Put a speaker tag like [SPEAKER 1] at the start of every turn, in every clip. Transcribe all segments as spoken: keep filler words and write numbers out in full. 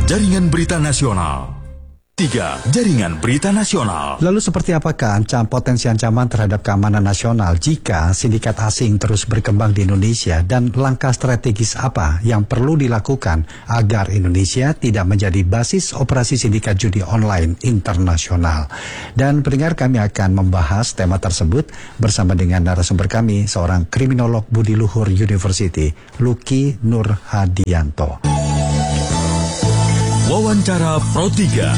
[SPEAKER 1] Jaringan Berita Nasional. Tiga, Jaringan Berita Nasional.
[SPEAKER 2] Lalu seperti apakah ancam potensi ancaman terhadap keamanan nasional jika sindikat asing terus berkembang di Indonesia, dan langkah strategis apa yang perlu dilakukan agar Indonesia tidak menjadi basis operasi sindikat judi online internasional? Dan pendengar, kami akan membahas tema tersebut bersama dengan narasumber kami, seorang kriminolog Budi Luhur University, Lucky Nurhadianto.
[SPEAKER 1] Wawancara Pro tiga.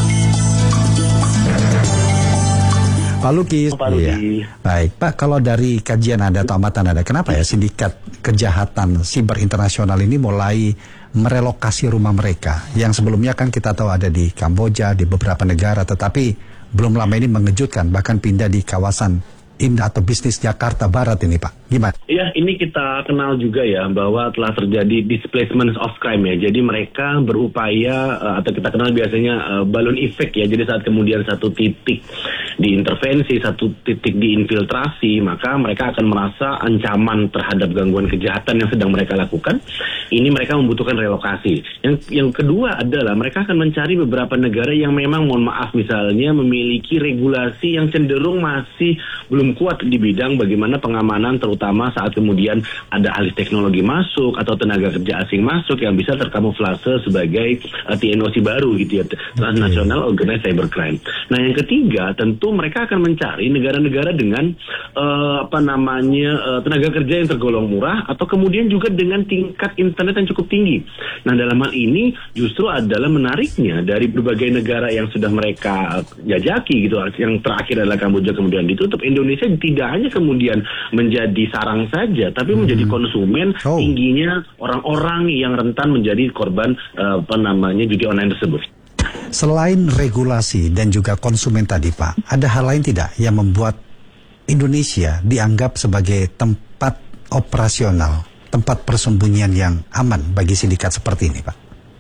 [SPEAKER 2] Pak Luki,
[SPEAKER 3] Pak Rudi.
[SPEAKER 2] Iya. Baik Pak, kalau dari kajian Anda atau amatan Anda, kenapa ya sindikat kejahatan siber internasional ini mulai merelokasi rumah mereka yang sebelumnya kan kita tahu ada di Kamboja, di beberapa negara, tetapi belum lama ini mengejutkan bahkan pindah di kawasan Indah atau bisnis Jakarta Barat ini, Pak. Gimana?
[SPEAKER 3] Ya, ini kita kenal juga ya bahwa telah terjadi displacement of crime ya. Jadi mereka berupaya uh, atau kita kenal biasanya uh, balloon effect ya. Jadi saat kemudian satu titik diintervensi, satu titik diinfiltrasi, maka mereka akan merasa ancaman terhadap gangguan kejahatan yang sedang mereka lakukan. Ini mereka membutuhkan relokasi. Yang yang kedua adalah mereka akan mencari beberapa negara yang memang, mohon maaf, misalnya memiliki regulasi yang cenderung masih belum kuat di bidang bagaimana pengamanan, terutama saat kemudian ada alih teknologi masuk atau tenaga kerja asing masuk yang bisa terkamuflase sebagai uh, T N O C baru gitu ya, Transnational Organized Cybercrime. Nah, yang ketiga tentu mereka akan mencari negara-negara dengan uh, apa namanya uh, tenaga kerja yang tergolong murah atau kemudian juga dengan tingkat internet yang cukup tinggi. Nah, dalam hal ini justru adalah menariknya dari berbagai negara yang sudah mereka jajaki gitu, yang terakhir adalah Kamboja kemudian ditutup, Indonesia tidak hanya kemudian menjadi sarang saja, tapi hmm. menjadi konsumen oh. tingginya orang-orang yang rentan menjadi korban uh, apa namanya judi online tersebut.
[SPEAKER 2] Selain regulasi dan juga konsumen tadi, Pak, ada hal lain tidak yang membuat Indonesia dianggap sebagai tempat operasional, tempat persembunyian yang aman bagi sindikat seperti ini, Pak?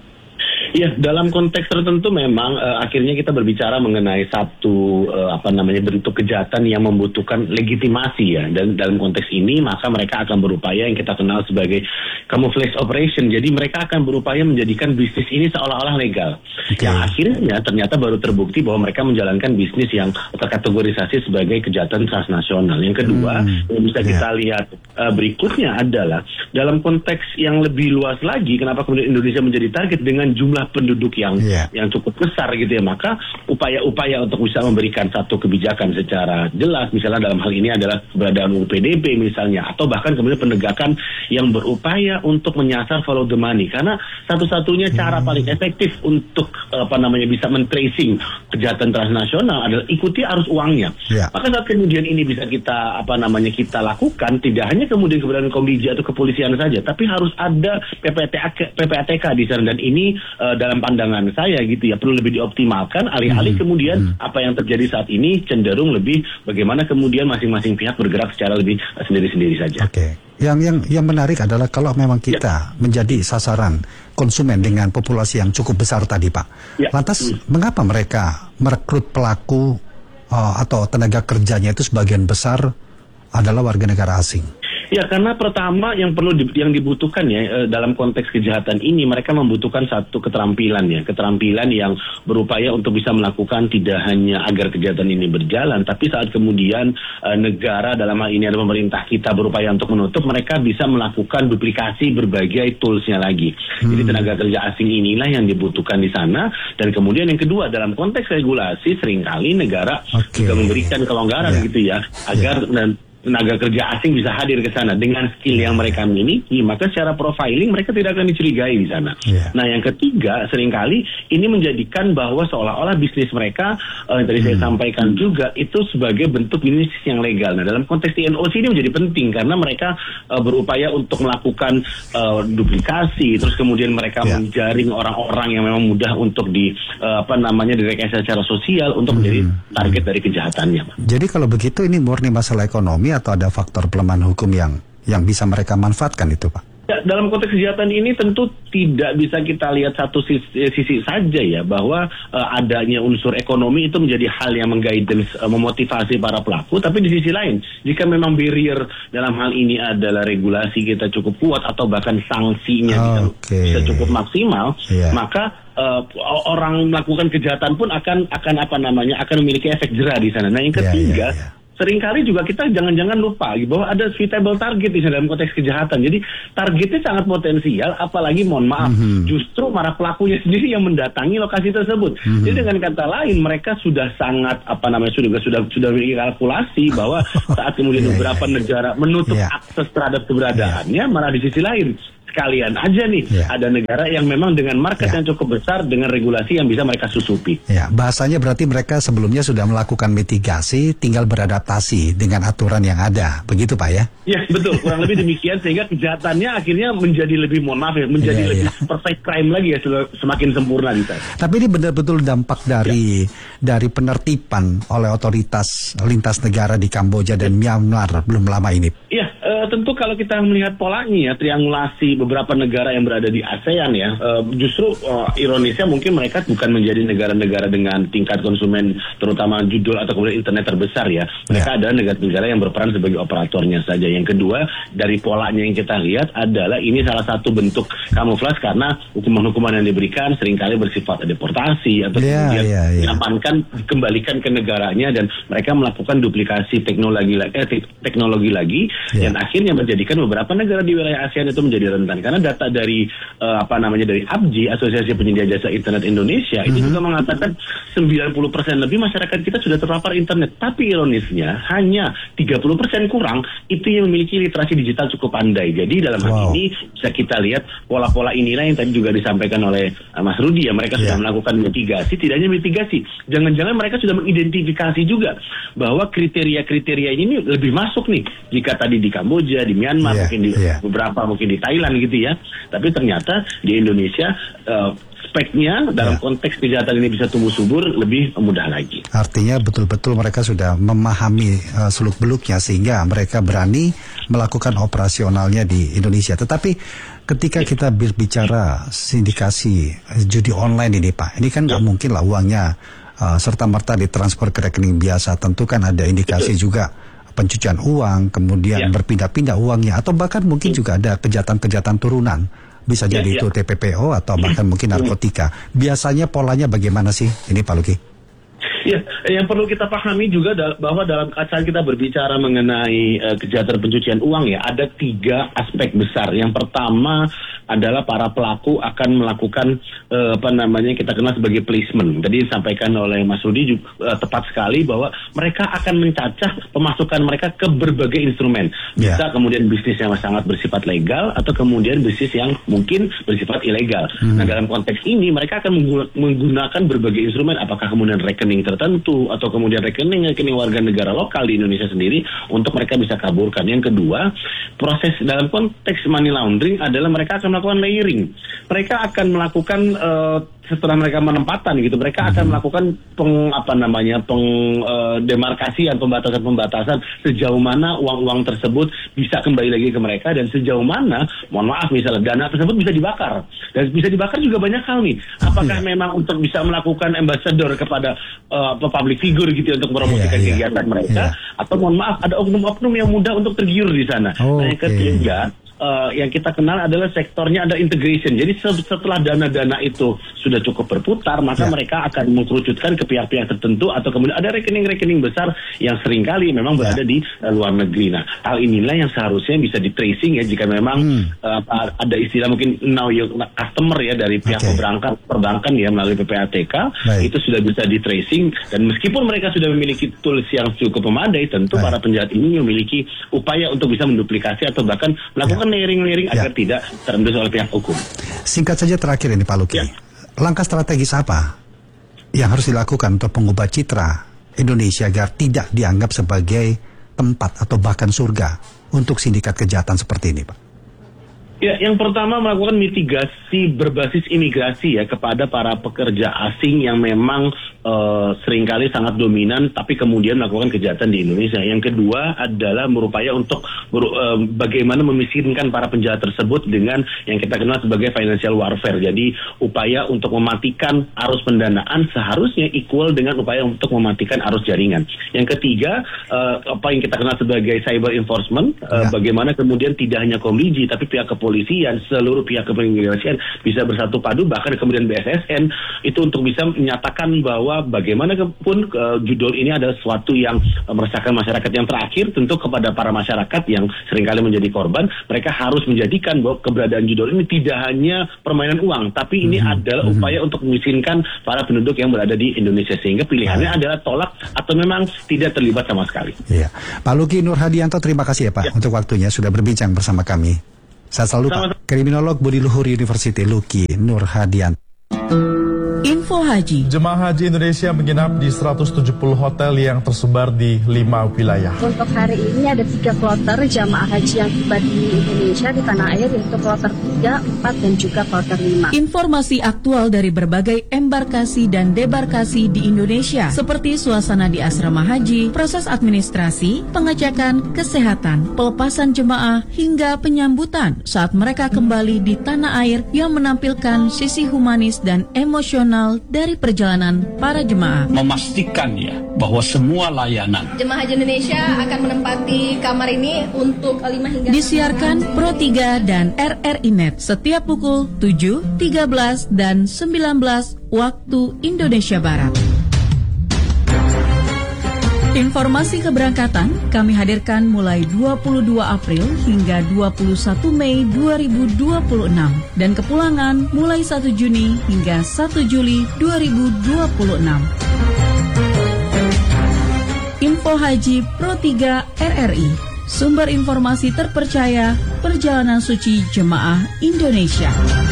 [SPEAKER 3] Ya, dalam konteks tertentu memang uh, akhirnya kita berbicara mengenai satu uh, apa namanya bentuk kejahatan yang membutuhkan legitimasi ya. Dan dalam konteks ini maka mereka akan berupaya yang kita kenal sebagai camouflage operation. Jadi mereka akan berupaya menjadikan bisnis ini seolah-olah legal. Okay. Yang akhirnya ternyata baru terbukti bahwa mereka menjalankan bisnis yang terkategorisasi sebagai kejahatan transnasional. Yang kedua, hmm. yang bisa yeah. kita lihat uh, berikutnya adalah dalam konteks yang lebih luas lagi, kenapa kemudian Indonesia menjadi target dengan jumlah penduduk yang yeah. yang cukup besar gitu ya, maka upaya-upaya untuk bisa memberikan satu kebijakan secara jelas, misalnya dalam hal ini adalah keberadaan U P D P misalnya, atau bahkan kemudian penegakan yang berupaya untuk menyasar follow the money, karena satu-satunya cara hmm. paling efektif untuk apa namanya bisa men-tracing kejahatan transnasional adalah ikuti arus uangnya. Yeah. Maka saat kemudian ini bisa kita apa namanya kita lakukan, tidak hanya kemudian keberadaan Komdiji atau kepolisian saja, tapi harus ada P P A T K di sana, dan ini uh, dalam pandangan saya gitu ya perlu lebih dioptimalkan, alih-alih hmm. kemudian hmm. apa yang terjadi saat ini cenderung lebih bagaimana kemudian masing-masing pihak bergerak secara lebih uh, sendiri-sendiri saja.
[SPEAKER 2] Oke. Okay. Yang yang yang menarik adalah kalau memang kita ya. menjadi sasaran konsumen dengan populasi yang cukup besar tadi, Pak. Ya. Lantas hmm. mengapa mereka merekrut pelaku uh, atau tenaga kerjanya itu sebagian besar adalah warga negara asing?
[SPEAKER 3] Ya, karena pertama yang perlu di, yang dibutuhkan ya dalam konteks kejahatan ini, mereka membutuhkan satu keterampilan ya, keterampilan yang berupaya untuk bisa melakukan tidak hanya agar kejahatan ini berjalan, tapi saat kemudian e, negara dalam hal ini adalah pemerintah kita berupaya untuk menutup, mereka bisa melakukan duplikasi berbagai toolsnya lagi. Hmm. Jadi tenaga kerja asing inilah yang dibutuhkan di sana, dan kemudian yang kedua dalam konteks regulasi seringkali negara okay. juga memberikan kelonggaran yeah. gitu ya, agar yeah. dan tenaga kerja asing bisa hadir ke sana dengan skill yang mereka miliki, maka secara profiling mereka tidak akan dicurigai di sana. Yeah. Nah, yang ketiga, seringkali ini menjadikan bahwa seolah-olah bisnis mereka, uh, yang tadi hmm. saya sampaikan juga, itu sebagai bentuk bisnis yang legal. Nah, dalam konteks T N O C ini menjadi penting karena mereka uh, berupaya untuk melakukan uh, duplikasi, terus kemudian mereka yeah. menjaring orang-orang yang memang mudah untuk di uh, apa namanya direkayasa secara sosial untuk hmm. menjadi target dari kejahatannya.
[SPEAKER 2] Jadi kalau begitu ini murni masalah ekonomi atau ada faktor pelemahan hukum yang yang bisa mereka manfaatkan itu, Pak?
[SPEAKER 3] Ya, dalam konteks kejahatan ini tentu tidak bisa kita lihat satu sisi, sisi saja ya, bahwa uh, adanya unsur ekonomi itu menjadi hal yang mengguidance, uh, memotivasi para pelaku. Tapi di sisi lain, jika memang barrier dalam hal ini adalah regulasi kita cukup kuat atau bahkan sanksinya
[SPEAKER 2] oh,
[SPEAKER 3] bisa,
[SPEAKER 2] okay.
[SPEAKER 3] bisa cukup maksimal,
[SPEAKER 2] yeah.
[SPEAKER 3] maka uh, orang melakukan kejahatan pun akan akan apa namanya akan memiliki efek jera di sana. Nah yang ketiga. Yeah, yeah, yeah. Seringkali juga kita jangan-jangan lupa bahwa ada suitable target di dalam konteks kejahatan. Jadi targetnya sangat potensial, apalagi mohon maaf, mm-hmm. justru para pelakunya sendiri yang mendatangi lokasi tersebut. Mm-hmm. Jadi dengan kata lain mereka sudah sangat apa namanya sudah sudah sudah memiliki kalkulasi bahwa saat kemudian yeah, beberapa yeah, negara menutup yeah. akses terhadap keberadaannya, yeah. malah di sisi lain sekalian aja nih ya. Ada negara yang memang dengan market ya. Yang cukup besar dengan regulasi yang bisa mereka susupi.
[SPEAKER 2] Ya, bahasanya berarti mereka sebelumnya sudah melakukan mitigasi, tinggal beradaptasi dengan aturan yang ada, begitu Pak ya?
[SPEAKER 3] Ya betul, kurang lebih demikian sehingga kejahatannya akhirnya menjadi lebih mohon maaf ya, menjadi ya, lebih ya. perfect crime lagi ya, semakin sempurna di sana.
[SPEAKER 2] Tapi ini benar-betul dampak dari ya. dari penertiban oleh otoritas lintas negara di Kamboja dan ya. Myanmar belum lama ini.
[SPEAKER 3] Iya, uh, tentu kalau kita melihat polanya ya, triangulasi beberapa negara yang berada di ASEAN ya, uh, justru uh, ironisnya mungkin mereka bukan menjadi negara-negara dengan tingkat konsumen terutama judul atau kemudian internet terbesar ya. Mereka yeah. adalah negara-negara yang berperan sebagai operatornya saja. Yang kedua, dari polanya yang kita lihat adalah ini salah satu bentuk kamuflas karena hukuman-hukuman yang diberikan seringkali bersifat deportasi atau yeah, kemudian yeah, yeah. diamankan, dikembalikan ke negaranya dan mereka melakukan duplikasi teknologi eh, teknologi lagi yeah. dan akhirnya menjadikan beberapa negara di wilayah ASEAN itu menjadi rentan. Karena data dari uh, apa namanya dari A B G, Asosiasi Penyedia Jasa Internet Indonesia, mm-hmm. itu juga mengatakan sembilan puluh persen lebih masyarakat kita sudah terpapar internet. Tapi ironisnya hanya tiga puluh persen kurang itu yang memiliki literasi digital cukup pandai. Jadi dalam hal wow. ini bisa kita lihat pola-pola inilah yang tadi juga disampaikan oleh uh, Mas Rudi ya, mereka yeah. sudah melakukan mitigasi, tidak hanya mitigasi, jangan-jangan mereka sudah mengidentifikasi juga bahwa kriteria-kriteria ini lebih masuk nih jika tadi di Kamboja, di Myanmar, yeah. mungkin di yeah. beberapa mungkin di Thailand gitu ya, tapi ternyata di Indonesia uh, speknya dalam ya. konteks kejahatan ini bisa tumbuh subur lebih mudah lagi.
[SPEAKER 2] Artinya betul-betul mereka sudah memahami uh, seluk-beluknya sehingga mereka berani melakukan operasionalnya di Indonesia. Tetapi ketika kita bicara sindikasi judi online ini Pak, ini kan nggak ya. mungkin lah uangnya uh, serta-merta ditransfer ke rekening biasa. Tentu kan ada indikasi Betul. juga pencucian uang, kemudian ya. berpindah-pindah uangnya, atau bahkan mungkin ya. juga ada kejahatan-kejahatan turunan. Bisa ya, jadi ya. itu T P P O atau bahkan mungkin narkotika. Biasanya polanya bagaimana sih ini Pak Luki?
[SPEAKER 3] Ya, yang perlu kita pahami juga da- bahwa dalam saat kita berbicara mengenai uh, kejahatan pencucian uang ya, ada tiga aspek besar. Yang pertama adalah para pelaku akan melakukan uh, apa namanya kita kenal sebagai placement. Tadi disampaikan oleh Mas Rudi juga, uh, tepat sekali bahwa mereka akan mencacah pemasukan mereka ke berbagai instrumen. Bisa yeah. kemudian bisnis yang sangat bersifat legal atau kemudian bisnis yang mungkin bersifat ilegal. Hmm. Nah dalam konteks ini mereka akan menggunakan berbagai instrumen, apakah kemudian rekening tertentu atau kemudian rekening-rekening warga negara lokal di Indonesia sendiri untuk mereka bisa kaburkan. Yang kedua, proses dalam konteks money laundering adalah mereka akan melakukan layering. Mereka akan melakukan uh, setelah mereka menempatan gitu, mereka mm-hmm. akan melakukan peng apa namanya pengdemarkasian, uh, pembatasan-pembatasan sejauh mana uang-uang tersebut bisa kembali lagi ke mereka dan sejauh mana, mohon maaf misalnya dana tersebut bisa dibakar. Dan bisa dibakar juga banyak hal nih. Apakah yeah. memang untuk bisa melakukan ambassador kepada uh, public figure gitu untuk mempromosikan yeah, yeah. kegiatan mereka yeah. atau mohon maaf ada oknum-oknum yang mudah untuk tergiur di sana. Oh, nah, yang ketiga Uh, yang kita kenal adalah sektornya ada integration. Jadi setelah dana-dana itu sudah cukup berputar, maka ya. mereka akan mengkerucutkan ke pihak-pihak tertentu atau kemudian ada rekening-rekening besar yang seringkali memang ya. berada di uh, luar negeri. Nah, hal inilah yang seharusnya bisa di tracing ya jika memang hmm. uh, ada istilah mungkin know your customer ya dari pihak okay. perbankan, perbankan ya melalui P P A T K Baik. itu sudah bisa di tracing dan meskipun mereka sudah memiliki tools yang cukup memadai, tentu Baik. para penjahat ini memiliki upaya untuk bisa menduplikasi atau bahkan melakukan ya. layering-layering ya. agar tidak terendus oleh pihak hukum.
[SPEAKER 2] Singkat saja terakhir ini Pak Luki, ya. langkah strategis apa yang harus dilakukan untuk mengubah citra Indonesia agar tidak dianggap sebagai tempat atau bahkan surga untuk sindikat kejahatan seperti ini Pak?
[SPEAKER 3] Ya, yang pertama melakukan mitigasi berbasis imigrasi ya kepada para pekerja asing yang memang uh, seringkali sangat dominan, tapi kemudian melakukan kejahatan di Indonesia. Yang kedua adalah berupaya untuk ber, uh, bagaimana memiskinkan para penjahat tersebut dengan yang kita kenal sebagai financial warfare. Jadi upaya untuk mematikan arus pendanaan seharusnya equal dengan upaya untuk mematikan arus jaringan. Yang ketiga, uh, apa yang kita kenal sebagai cyber enforcement, uh, ya. Bagaimana kemudian tidak hanya Komisi, tapi pihak kepolisian, seluruh pihak kepolisian bisa bersatu padu, bahkan kemudian B S S N itu untuk bisa menyatakan bahwa bagaimanapun uh, judul ini adalah sesuatu yang uh, meresahkan masyarakat. Yang terakhir tentu kepada para masyarakat yang seringkali menjadi korban, mereka harus menjadikan bahwa keberadaan judul ini tidak hanya permainan uang, tapi ini mm-hmm. adalah upaya mm-hmm. untuk memiskinkan para penduduk yang berada di Indonesia, sehingga pilihannya mm-hmm. adalah tolak atau memang tidak terlibat sama sekali. Iya.
[SPEAKER 2] Pak Luki Nur Hadianto, terima kasih ya Pak ya. untuk waktunya sudah berbincang bersama kami. Saya selalu Pak, Kriminolog Budi Luhur University Luki Nur Hadianto.
[SPEAKER 4] Info Haji.
[SPEAKER 5] Jemaah Haji Indonesia menginap di seratus tujuh puluh hotel yang tersebar di lima wilayah.
[SPEAKER 6] Untuk hari ini ada tiga kloter jemaah haji yang tiba di Indonesia di tanah air, yaitu kloter tiga, empat, dan juga kloter lima.
[SPEAKER 4] Informasi aktual dari berbagai embarkasi dan debarkasi di Indonesia, seperti suasana di asrama haji, proses administrasi, pengecekan, kesehatan, pelepasan jemaah, hingga penyambutan saat mereka kembali di tanah air yang menampilkan sisi humanis dan emosional dari perjalanan para jemaah.
[SPEAKER 7] Memastikan ya bahwa semua layanan
[SPEAKER 6] jemaah haji Indonesia akan menempati kamar ini untuk lima hingga
[SPEAKER 4] disiarkan Pro tiga dan R R I Net setiap pukul tujuh, tiga belas, dan sembilan belas waktu Indonesia Barat. Informasi keberangkatan kami hadirkan mulai dua puluh dua April hingga dua puluh satu Mei dua ribu dua puluh enam dan kepulangan mulai satu Juni hingga satu Juli dua ribu dua puluh enam. Info Haji Pro tiga R R I, sumber informasi terpercaya perjalanan suci jemaah Indonesia.